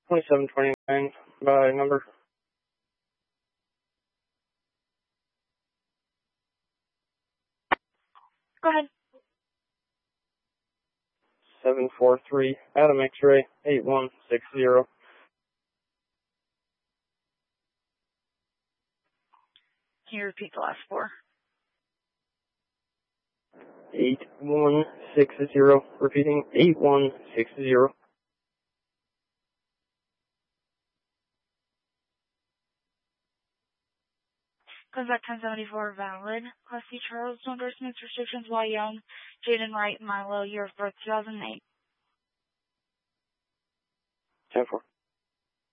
2729 by number. Go ahead. 743 Adam X-ray 8160. Can you repeat the last four? 8160. Repeating 8160. Contact 1074 valid. Class C Charles, no endorsements, restrictions while young. Jaden Wright, Milo, year of birth 2008. 10-4.